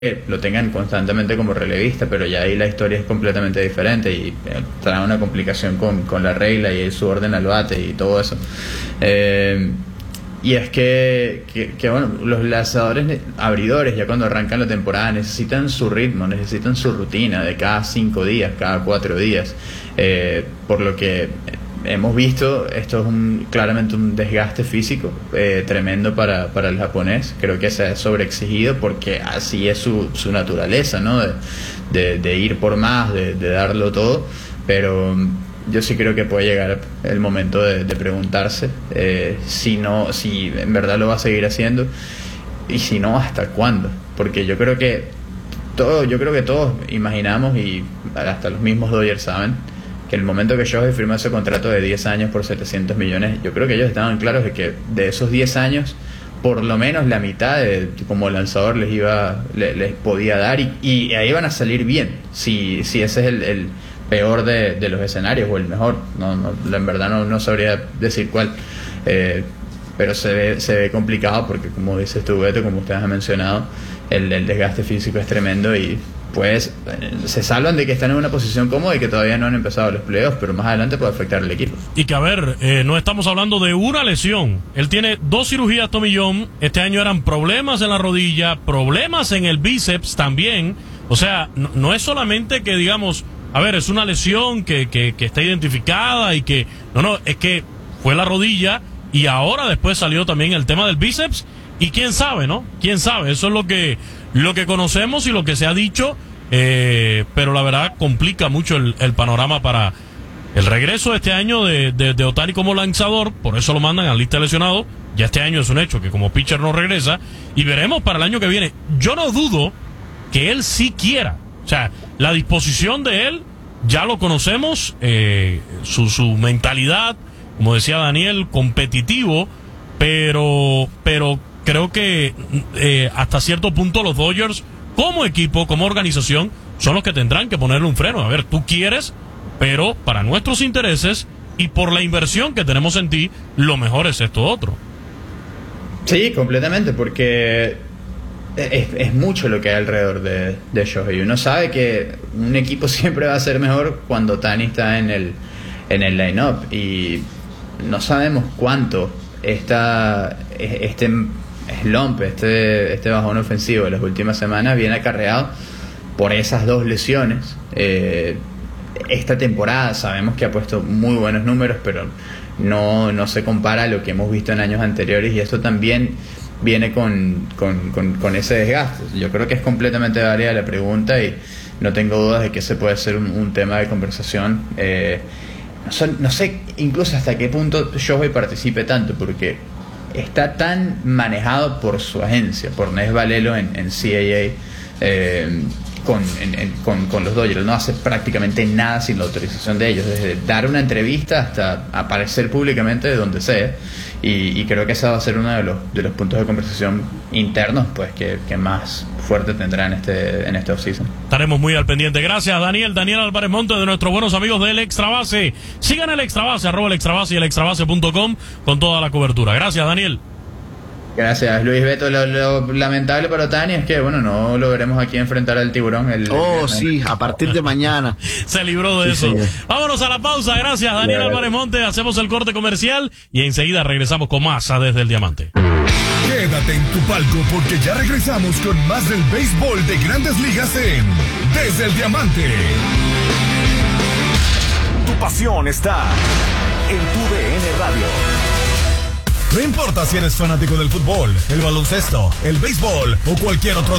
lo tengan constantemente como relevista, pero ya ahí la historia es completamente diferente y trae una complicación con la regla y su orden al bate y todo eso. Y es que bueno, los lanzadores abridores ya cuando arrancan la temporada necesitan su ritmo, necesitan su rutina de cada 5 días, cada 4 días, por lo que hemos visto, esto es claramente un desgaste físico tremendo para el japonés. Creo que se ha sobreexigido porque así es su naturaleza, ¿no? De ir por más, de darlo todo, pero yo sí creo que puede llegar el momento de preguntarse si en verdad lo va a seguir haciendo y si no, hasta cuándo, porque yo creo que todos imaginamos, y hasta los mismos Dodgers saben, que el momento que Shohei firmó ese contrato de 10 años por 700 millones, yo creo que ellos estaban claros de que de esos 10 años, por lo menos la mitad como lanzador les podía dar y ahí van a salir bien, si ese es el peor de los escenarios o el mejor. En verdad no sabría decir cuál, pero se ve complicado porque, como dices tú, Beto, como ustedes han mencionado, el desgaste físico es tremendo y pues se salvan de que están en una posición cómoda y que todavía no han empezado los playoffs, pero más adelante puede afectar al equipo. Y que, a ver, no estamos hablando de una lesión. Él tiene 2 cirugías, Tommy John. Este año eran problemas en la rodilla, problemas en el bíceps también. O sea, no es solamente que, digamos, a ver, es una lesión que está identificada y que... No, es que fue la rodilla y ahora después salió también el tema del bíceps. Y quién sabe, ¿no? Quién sabe. Eso es lo que conocemos y lo que se ha dicho, pero la verdad complica mucho el panorama para el regreso este año de Ohtani como lanzador. Por eso lo mandan a la lista de lesionados. Ya este año es un hecho que como pitcher no regresa, y veremos para el año que viene. Yo no dudo que él sí quiera, o sea, la disposición de él ya lo conocemos, su mentalidad, como decía Daniel, competitivo, pero creo que hasta cierto punto los Dodgers, como equipo, como organización, son los que tendrán que ponerle un freno. A ver, tú quieres, pero para nuestros intereses y por la inversión que tenemos en ti, lo mejor es esto otro. Sí, completamente, porque es mucho lo que hay alrededor de Shohei. Uno sabe que un equipo siempre va a ser mejor cuando Ohtani está en el line-up, y no sabemos cuánto este slump, este bajón ofensivo de las últimas semanas viene acarreado por esas 2 lesiones. Esta temporada sabemos que ha puesto muy buenos números, pero no se compara a lo que hemos visto en años anteriores, y esto también viene con ese desgaste. Yo creo que es completamente válida la pregunta y no tengo dudas de que ese puede ser un tema de conversación. No sé incluso hasta qué punto Shohei participe tanto, porque está tan manejado por su agencia, por Nes Valelo en CAA, con los Dodgers. No hace prácticamente nada sin la autorización de ellos, desde dar una entrevista hasta aparecer públicamente de donde sea, y creo que ese va a ser uno de los puntos de conversación internos, pues, que más fuerte tendrá en este offseason. Estaremos muy al pendiente. Gracias, Daniel Álvarez Monte, de nuestros buenos amigos del Extra Base. Sigan el Extra Base, @el Extra Base y el extrabase.com con toda la cobertura. Gracias, Daniel. Gracias, Luis. Beto, lo lamentable para Ohtani es que, bueno, no lo veremos aquí enfrentar al tiburón. Sí, a partir de mañana. Se libró de eso. Señor. Vámonos a la pausa. Gracias, Daniel Álvarez Monte. Hacemos el corte comercial y enseguida regresamos con más a Desde el Diamante. Quédate en tu palco porque ya regresamos con más del béisbol de Grandes Ligas en Desde el Diamante. Tu pasión está en tu DN Radio. No importa si eres fanático del fútbol, el baloncesto, el béisbol o cualquier otro